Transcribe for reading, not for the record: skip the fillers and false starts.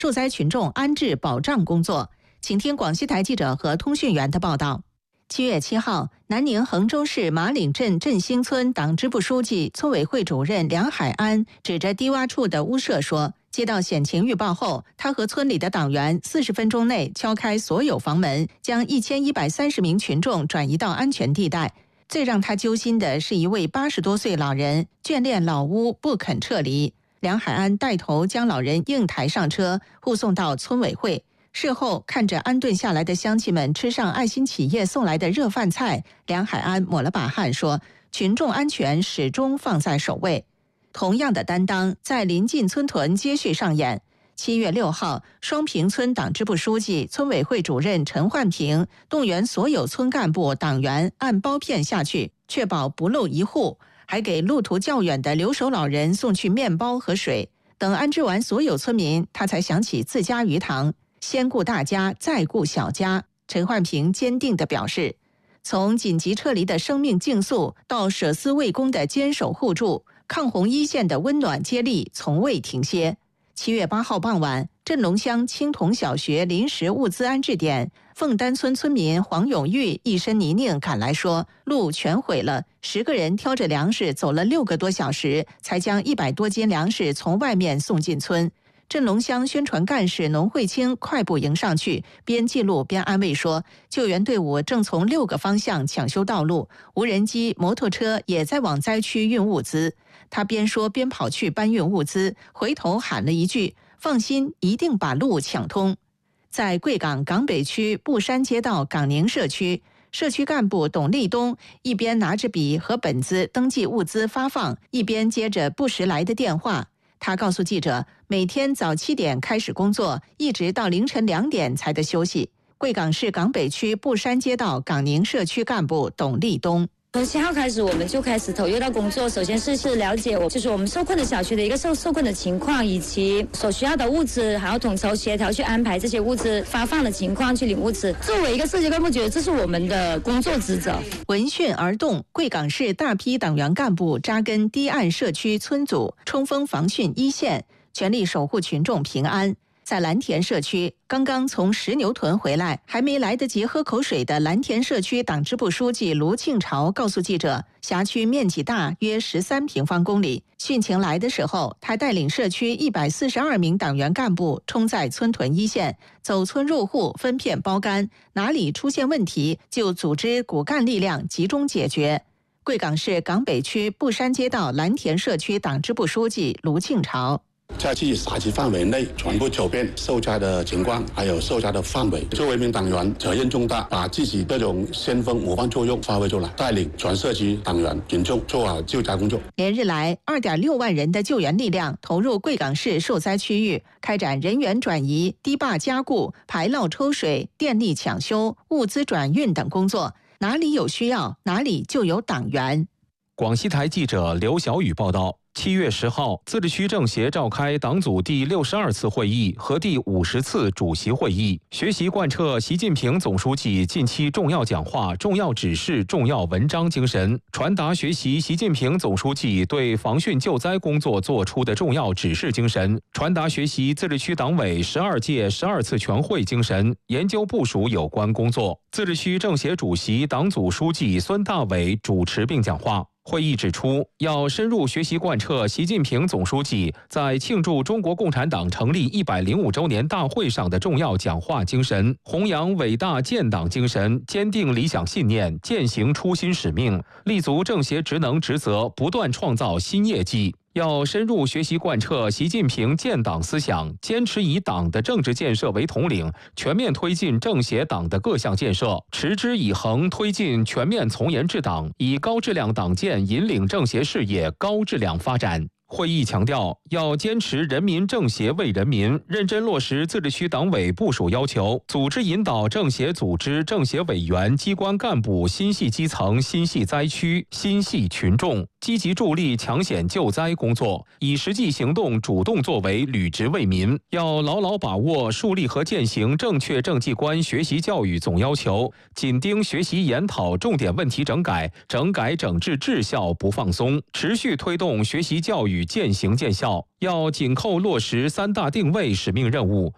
受灾群众安置保障工作。请听广西台记者和通讯员的报道。7月7号，南宁衡州市马岭镇振兴村党支部书记、村委会主任梁海安指着低洼处的屋舍说，接到险情预报后，他和村里的党员40分钟内敲开所有房门，将1130名群众转移到安全地带。最让他揪心的是一位80多岁老人，眷恋老屋不肯撤离。梁海安带头将老人硬抬上车，护送到村委会。事后看着安顿下来的乡亲们吃上爱心企业送来的热饭菜，梁海安抹了把汗说，群众安全始终放在首位。同样的担当在临近村屯接续上演。7月6号，双平村党支部书记、村委会主任陈焕平动员所有村干部党员按包片下去，确保不漏一户，还给路途较远的留守老人送去面包和水。等安置完所有村民，他才想起自家鱼塘，先顾大家，再顾小家。陈焕平坚定地表示，从紧急撤离的生命竞速到舍私为公的坚守互助，抗洪一线的温暖接力从未停歇。7月8号傍晚，镇龙乡青铜小学临时物资安置点，凤丹村村民黄永玉一身泥泞赶来说，路全毁了，10个人挑着粮食走了6个多小时，才将100多斤粮食从外面送进村。镇龙乡宣传干事农慧清快步迎上去，边记录边安慰说，救援队伍正从6个方向抢修道路，无人机、摩托车也在往灾区运物资。他边说边跑去搬运物资，回头喊了一句，放心，一定把路抢通。在贵港港北区布山街道港宁社区，社区干部董立东一边拿着笔和本子登记物资发放，一边接着不时来的电话。他告诉记者，每天早7点开始工作，一直到凌晨2点才得休息。贵港市港北区布山街道港宁社区干部董立东。 从7号开始，我们就开始投入到工作。首先是了解就是我们受困的小区的一个受困的情况，以及所需要的物资，还要统筹协调去安排这些物资发放的情况，去领物资。作为一个社区干部，觉得这是我们的工作职责。 闻讯而动，贵港市大批党员干部扎根堤岸社区村组，冲锋防汛一线，全力守护群众平安。在蓝田社区，刚刚从石牛屯回来，还没来得及喝口水的蓝田社区党支部书记卢庆朝告诉记者，辖区面积大，约13平方公里。汛情来的时候，他带领社区142名党员干部冲在村屯一线，走村入户，分片包干，哪里出现问题就组织骨干力量集中解决。贵港市港北区布山街道蓝田社区党支部书记卢庆朝。 在自己辖区范围内全部走遍受灾的情况，还有受灾的范围。作为一名党员，责任重大，把自己这种先锋模范作用发挥出来，带领全社区党员群众做好救灾工作。 连日来，2.6万人的救援力量投入贵港市受灾区域，开展人员转移、堤坝加固、排涝抽水、电力抢修、物资转运等工作。哪里有需要，哪里就有党员。 广西台记者刘小雨报道。7月10号，自治区政协召开党组第62次会议和第50次主席会议，学习贯彻习近平总书记近期重要讲话、重要指示、重要文章精神，传达学习习近平总书记对防汛救灾工作作出的重要指示精神，传达学习自治区党委12届12次全会精神，研究部署有关工作。自治区政协主席、党组书记孙大伟主持并讲话。会议指出，要深入学习贯彻习近平总书记在庆祝中国共产党成立105周年大会上的重要讲话精神，弘扬伟大建党精神，坚定理想信念，践行初心使命，立足政协职能职责，不断创造新业绩。要深入学习贯彻习近平建党思想，坚持以党的政治建设为统领，全面推进政协党的各项建设，持之以恒推进全面从严治党，以高质量党建引领政协事业高质量发展。会议强调，要坚持人民政协为人民，认真落实自治区党委部署要求，组织引导政协组织、政协委员、机关干部心系基层、心系灾区、心系群众，积极助力抢险救灾工作，以实际行动主动作为履职为民。要牢牢把握树立和践行正确政绩观学习教育总要求，紧盯学习研讨重点问题整改整治治效不放松，持续推动学习教育渐行渐效。要紧扣落实3大定位使命任务，